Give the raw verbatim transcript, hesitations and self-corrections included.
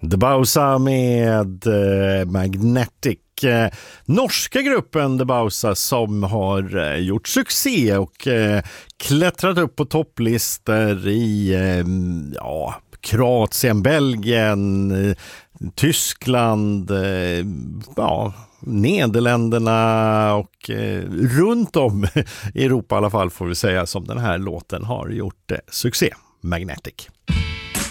The Bausa med eh, Magnetic. Eh, norska gruppen The Bausa som har eh, gjort succé och eh, klättrat upp på topplistor i eh, ja, Kroatien, Belgien, eh, Tyskland, eh, ja, Nederländerna och eh, runt om i Europa i alla fall får vi säga som den här låten har gjort eh, succé. Magnetic.